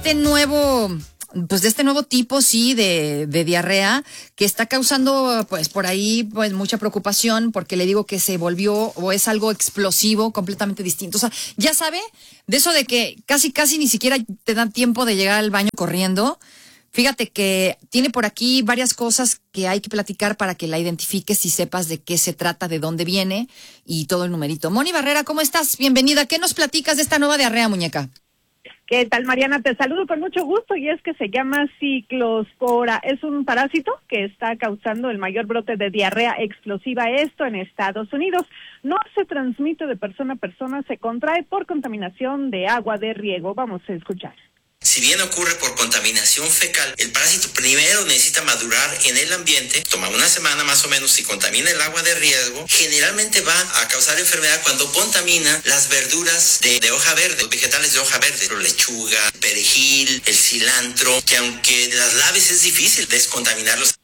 este nuevo tipo, sí, de diarrea que está causando, pues, por ahí, pues, mucha preocupación porque le digo que se volvió o es algo explosivo, completamente distinto. O sea, ya sabe, de eso de que casi ni siquiera te dan tiempo de llegar al baño corriendo. Fíjate que tiene por aquí varias cosas que hay que platicar para que la identifiques y sepas de qué se trata, de dónde viene y todo el numerito. Moni Barrera, ¿cómo estás? Bienvenida. ¿Qué nos platicas de esta nueva diarrea, muñeca? ¿Qué tal, Mariana? Te saludo con mucho gusto y es que se llama ciclospora. Es un parásito que está causando el mayor brote de diarrea explosiva, esto en Estados Unidos. No se transmite de persona a persona, se contrae por contaminación de agua de riego. Vamos a escuchar. Si bien ocurre por contaminación fecal, el parásito primero necesita madurar en el ambiente, toma una semana más o menos. Si contamina el agua de riego, generalmente va a causar enfermedad cuando contamina las verduras de hoja verde, los vegetales de hoja verde, la lechuga, el perejil, el cilantro, que aunque las laves es difícil descontaminarlos.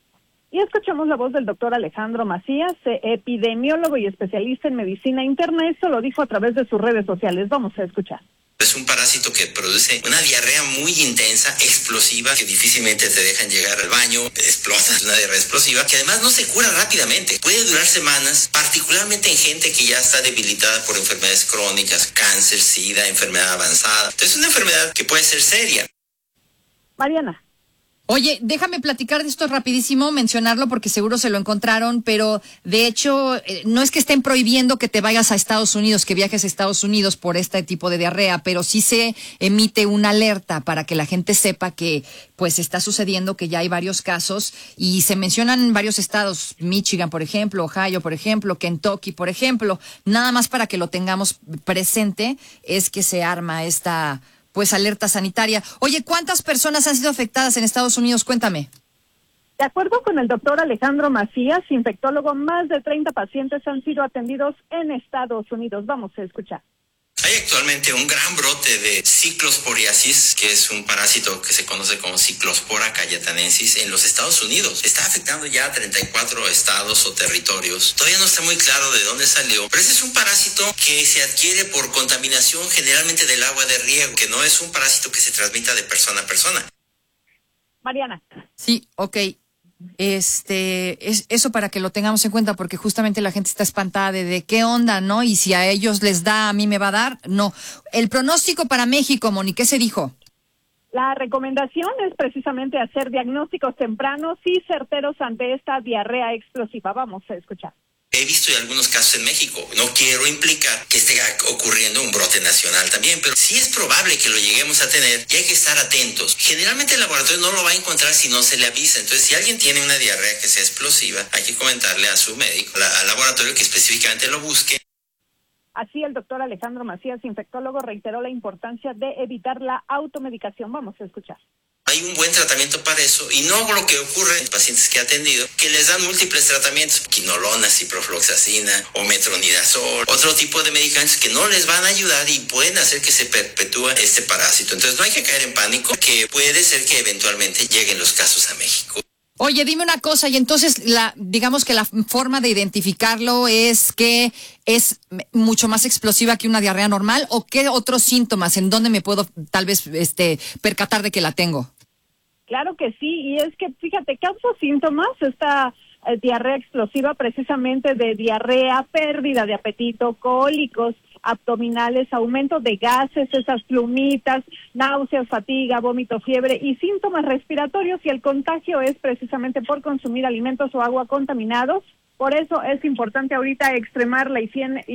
Y escuchamos la voz del doctor Alejandro Macías, epidemiólogo y especialista en medicina interna. Esto lo dijo a través de sus redes sociales. Vamos a escuchar. Es un parásito que produce una diarrea muy intensa, explosiva, que difícilmente te dejan llegar al baño, explota, es una diarrea explosiva, que además no se cura rápidamente, puede durar semanas, particularmente en gente que ya está debilitada por enfermedades crónicas, cáncer, sida, enfermedad avanzada. Entonces es una enfermedad que puede ser seria. Mariana. Oye, déjame platicar de esto rapidísimo, mencionarlo porque seguro se lo encontraron, pero de hecho no es que estén prohibiendo que te vayas a Estados Unidos, que viajes a Estados Unidos por este tipo de diarrea, pero sí se emite una alerta para que la gente sepa que pues está sucediendo, que ya hay varios casos y se mencionan varios estados, Michigan, por ejemplo, Ohio, por ejemplo, Kentucky, por ejemplo, nada más para que lo tengamos presente es que se arma esta alerta sanitaria. Oye, ¿cuántas personas han sido afectadas en Estados Unidos? Cuéntame. De acuerdo con el doctor Alejandro Macías, infectólogo, más de 30 pacientes han sido atendidos en Estados Unidos. Vamos a escuchar. Hay actualmente un gran brote de ciclosporiasis, que es un parásito que se conoce como Cyclospora cayetanensis en los Estados Unidos. Está afectando ya a 34 estados o territorios. Todavía no está muy claro de dónde salió, pero ese es un parásito que se adquiere por contaminación generalmente del agua de riego, que no es un parásito que se transmita de persona a persona. Mariana. Sí, ok. Es eso para que lo tengamos en cuenta, porque justamente la gente está espantada de qué onda, ¿no? Y si a ellos les da, a mí me va a dar, no. El pronóstico para México, Moni, ¿qué se dijo? La recomendación es precisamente hacer diagnósticos tempranos y certeros ante esta diarrea explosiva. Vamos a escuchar. He visto ya algunos casos en México. No quiero implicar que esté ocurriendo un brote nacional también, pero sí es probable que lo lleguemos a tener y hay que estar atentos. Generalmente el laboratorio no lo va a encontrar si no se le avisa. Entonces, si alguien tiene una diarrea que sea explosiva, hay que comentarle a su médico, al laboratorio, que específicamente lo busque. Así, el doctor Alejandro Macías, infectólogo, reiteró la importancia de evitar la automedicación. Vamos a escuchar. Hay un buen tratamiento para eso y no lo que ocurre en pacientes que he atendido, que les dan múltiples tratamientos, quinolona, ciprofloxacina o metronidazol, otro tipo de medicamentos que no les van a ayudar y pueden hacer que se perpetúe este parásito. Entonces no hay que caer en pánico, que puede ser que eventualmente lleguen los casos a México. Oye, dime una cosa, y entonces digamos que la forma de identificarlo es que es mucho más explosiva que una diarrea normal, ¿o qué otros síntomas? ¿En dónde me puedo tal vez percatar de que la tengo? Claro que sí, y es que, fíjate, causa síntomas esta diarrea explosiva precisamente de diarrea, pérdida de apetito, cólicos abdominales, aumento de gases, esas plumitas, náuseas, fatiga, vómito, fiebre y síntomas respiratorios, y el contagio es precisamente por consumir alimentos o agua contaminados. Por eso es importante ahorita extremar la higiene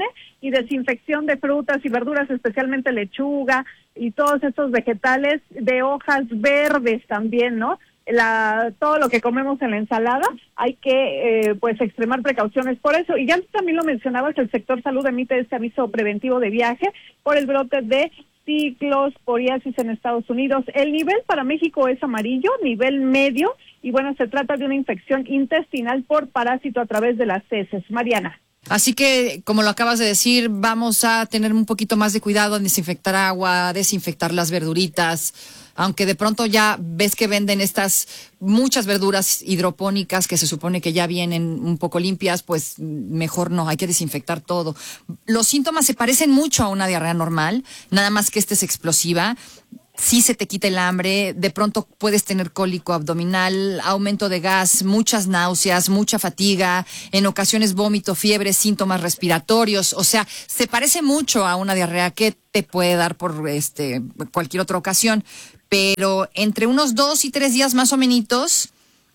y desinfección de frutas y verduras, especialmente lechuga y todos estos vegetales de hojas verdes también, ¿no? Todo lo que comemos en la ensalada, hay que extremar precauciones por eso. Y ya también lo mencionabas, el sector salud emite este aviso preventivo de viaje por el brote de ciclosporiasis en Estados Unidos. El nivel para México es amarillo, nivel medio, y bueno, se trata de una infección intestinal por parásito a través de las heces. Mariana. Así que, como lo acabas de decir, vamos a tener un poquito más de cuidado en desinfectar agua, desinfectar las verduritas, aunque de pronto ya ves que venden muchas verduras hidropónicas que se supone que ya vienen un poco limpias, pues mejor no, hay que desinfectar todo. Los síntomas se parecen mucho a una diarrea normal, nada más que esta es explosiva. sí se te quita el hambre, de pronto puedes tener cólico abdominal, aumento de gas, muchas náuseas, mucha fatiga, en ocasiones vómito, fiebre, síntomas respiratorios, o sea, se parece mucho a una diarrea que te puede dar por cualquier otra ocasión, pero entre unos 2 y 3 días más o menos,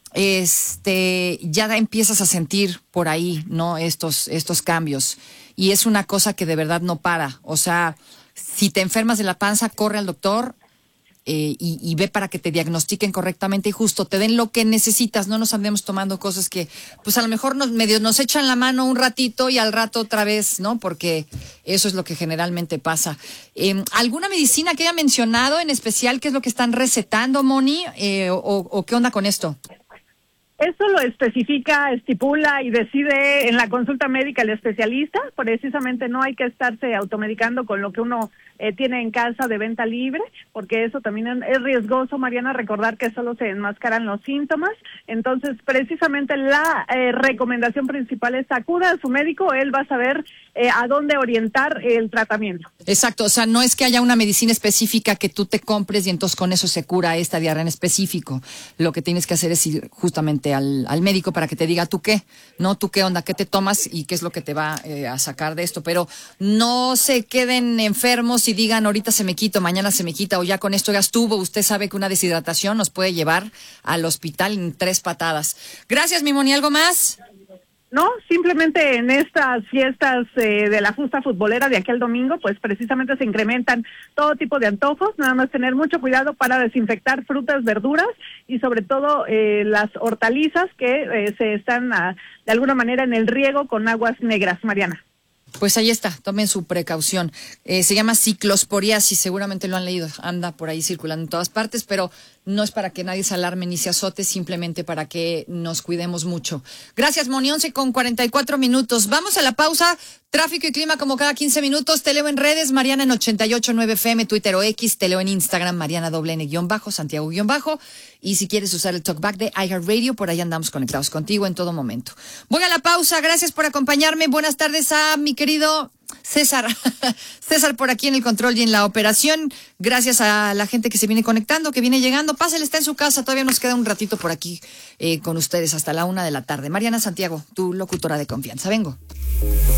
ya empiezas a sentir por ahí, ¿no? Estos cambios. Y es una cosa que de verdad no para. O sea, si te enfermas de la panza, corre al doctor y ve para que te diagnostiquen correctamente y justo te den lo que necesitas. No nos andemos tomando cosas que, pues a lo mejor nos echan la mano un ratito y al rato otra vez, ¿no? Porque eso es lo que generalmente pasa. ¿Alguna medicina que haya mencionado en especial? ¿Qué es lo que están recetando, Moni? ¿O qué onda con esto? Eso lo especifica, estipula y decide en la consulta médica el especialista. Precisamente no hay que estarse automedicando con lo que uno tiene en casa de venta libre, porque eso también es riesgoso, Mariana, recordar que solo se enmascaran los síntomas. Entonces, precisamente la recomendación principal es acuda a su médico, él va a saber a dónde orientar el tratamiento. Exacto, o sea, no es que haya una medicina específica que tú te compres y entonces con eso se cura esta diarrea en específico. Lo que tienes que hacer es ir justamente al médico para que te diga tú qué, ¿no? Tú qué onda, qué te tomas y qué es lo que te va a sacar de esto. Pero no se queden enfermos y digan ahorita se me quita, mañana se me quita o ya con esto ya estuvo. Usted sabe que una deshidratación nos puede llevar al hospital en 3 patadas. Gracias, mi Moni, ¿algo más? No, simplemente en estas fiestas de la justa futbolera de aquí al domingo, pues precisamente se incrementan todo tipo de antojos, nada más tener mucho cuidado para desinfectar frutas, verduras y sobre todo las hortalizas que se están de alguna manera en el riego con aguas negras, Mariana. Pues ahí está, tomen su precaución. Se llama ciclosporiasis, seguramente lo han leído, anda por ahí circulando en todas partes, pero no es para que nadie se alarme ni se azote, simplemente para que nos cuidemos mucho. Gracias, Moni, 11:44. Vamos a la pausa. Tráfico y clima como cada 15 minutos. Te leo en redes, Mariana en 88.9 FM, Twitter o X. Te leo en Instagram, Mariana _, Santiago _. Y si quieres usar el talkback de iHeartRadio, por ahí andamos conectados contigo en todo momento. Voy a la pausa. Gracias por acompañarme. Buenas tardes a mi querido César. César por aquí en el control y en la operación. Gracias a la gente que se viene conectando, que viene llegando. Pásale, está en su casa. Todavía nos queda un ratito por aquí con ustedes hasta la 1 de la tarde. Mariana Santiago, tu locutora de confianza. Vengo.